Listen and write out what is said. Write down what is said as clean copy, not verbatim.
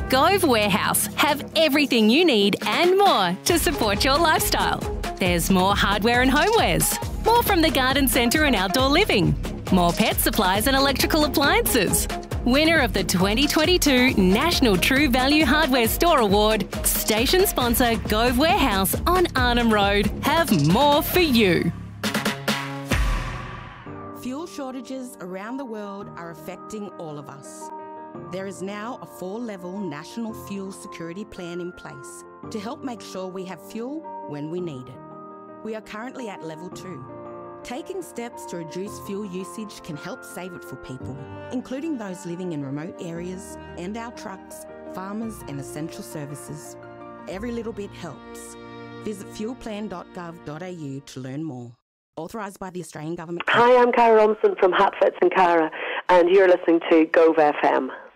Gove Warehouse have everything you need and more to support your lifestyle. There's more hardware and homewares, more from the garden centre and outdoor living, more pet supplies and electrical appliances. Winner of the 2022 National True Value Hardware Store Award, station sponsor Gove Warehouse on Arnhem Road have more for you. Fuel shortages around the world are affecting all of us. There is now a 4-level national fuel security plan in place to help make sure we have fuel when we need it. We are currently at level 2. Taking steps to reduce fuel usage can help save it for people, including those living in remote areas and our trucks, farmers and essential services. Every little bit helps. Visit fuelplan.gov.au to learn more. Authorised by the Australian Government. Hi, I'm Cara Rumson from Hatfields and Cara, and you're listening to Gove FM.